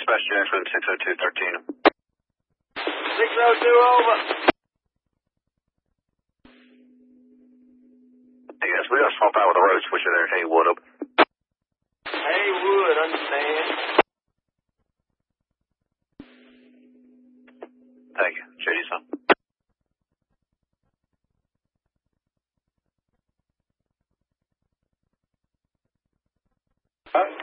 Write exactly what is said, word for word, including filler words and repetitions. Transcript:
Dispatch Jackson, six oh two thirteen. six oh two, over. Hey guys, we got a small power with a road switcher there. Haywood up. Haywood, understand. Thank you. J D, son. Huh?